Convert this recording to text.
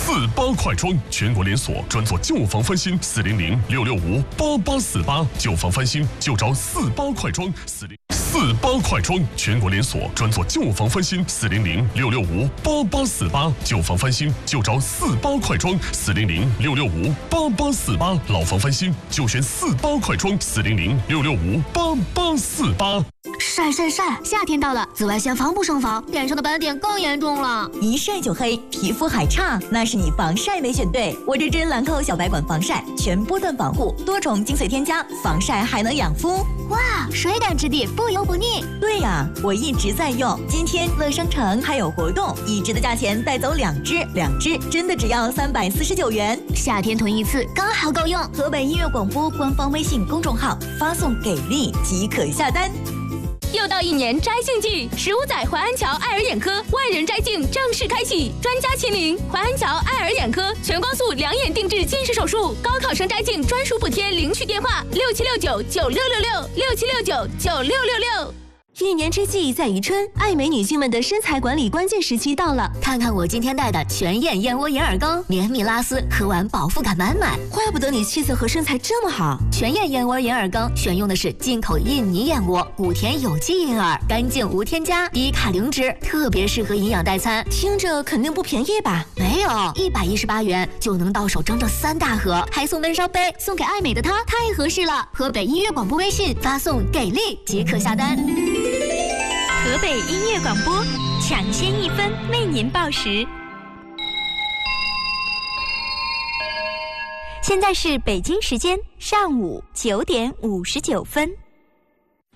48快装，全国连锁，专做旧房翻新，400-665-8848，旧房翻新就找48快装48快装，全国连锁，专做旧房翻新，400-665-8848，旧房翻新就找48快装，400-665-8848，老房翻新就选48快装，400-665-8848。 晒！夏天到了，紫外线防不胜防，脸上的斑点更严重了。 一晒就黑，皮肤还差，那是你防晒没选对。我这支兰蔻小白管防晒，全波段防护，多重精粹添加，防晒还能养肤。 哇，水感质地，不油不腻。 对呀，我一直在用。今天乐商城还有活动，一支的价钱带走2支，2支真的只要349元。 夏天囤一次刚好够用。 河北音乐广播官方微信公众号发送给力即可下单。 又到一年摘镜季，15载淮安桥爱尔眼科万人摘镜正式开启，专家亲临，淮安桥爱尔眼科全光速2眼定制近视手术，高考生摘镜专属补贴，领取电话67699666，67699666。 一年之计在于春，爱美女性们的身材管理关键时期到了。 看看我今天带的全燕燕窝眼耳膏，绵密拉丝，喝完饱腹感满满。 怪不得你气色和身材这么好。 全燕燕窝眼耳膏选用的是进口印尼燕窝，古田有机银耳，干净无添加，低卡零脂，特别适合营养代餐。 听着肯定不便宜吧？ 没有，118元就能到手整整3大盒，还送温烧杯，送给爱美的她太合适了。河北音乐广播微信发送给力即可下单。 河北音乐广播，抢先1分为您报时。现在是北京时间上午9点59分。